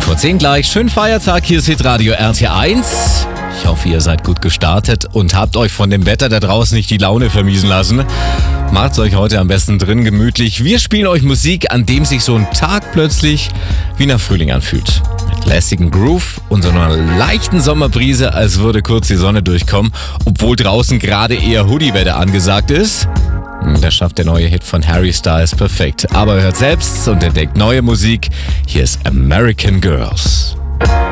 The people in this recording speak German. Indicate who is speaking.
Speaker 1: 10 gleich. Schönen Feiertag, hier ist Hitradio RT1. Ich hoffe, ihr seid gut gestartet und habt euch von dem Wetter da draußen nicht die Laune vermiesen lassen. Macht's euch heute am besten drin gemütlich. Wir spielen euch Musik, an dem sich so ein Tag plötzlich wie nach Frühling anfühlt. Mit lässigem Groove und so einer leichten Sommerbrise, als würde kurz die Sonne durchkommen, obwohl draußen gerade eher Hoodie-Wetter angesagt ist. Das schafft der neue Hit von Harry Styles perfekt. Aber hört selbst und entdeckt neue Musik. Hier ist American Girls.